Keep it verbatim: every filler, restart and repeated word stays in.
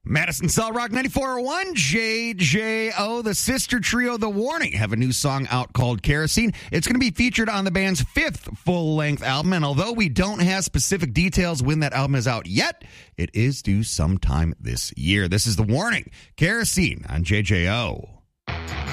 Madison Cell Rock ninety-four point one, J J O, the sister trio The Warning, have a new song out called Kerosene. It's going to be featured on the band's fifth full-length album, and although we don't have specific details when that album is out yet, it is due sometime this year. This is The Warning, Kerosene on J J O.